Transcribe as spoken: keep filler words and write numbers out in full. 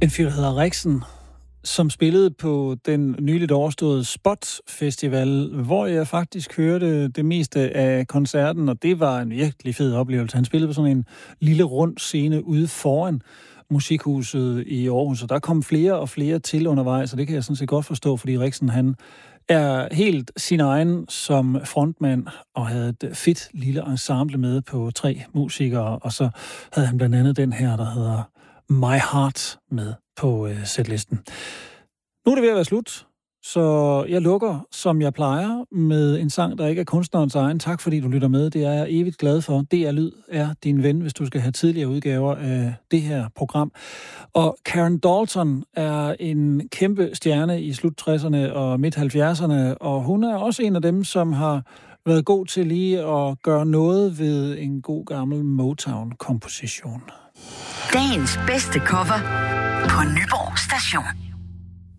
En fyr, der hedder Rexen, som spillede på den nyligt overståede Spot Festival, hvor jeg faktisk hørte det meste af koncerten, og det var en virkelig fed oplevelse. Han spillede på sådan en lille rund scene ude foran Musikhuset i Aarhus, og der kom flere og flere til undervejs, og det kan jeg sådan set godt forstå, fordi Rexen, han er helt sin egen som frontmand og havde et fedt lille ensemble med på tre musikere, og så havde han blandt andet den her, der hedder My Heart med på øh, setlisten. Nu er det ved at være slut, så jeg lukker, som jeg plejer, med en sang, der ikke er kunstnerens egen. Tak fordi du lytter med. Det er jeg evigt glad for. D R Lyd er din ven, hvis du skal have tidligere udgaver af det her program. Og Karen Dalton er en kæmpe stjerne i slut tresserne og midt halvfjerdserne, og hun er også en af dem, som har været god til lige at gøre noget ved en god gammel Motown-komposition. Dagens bedste cover på Nyborg Station.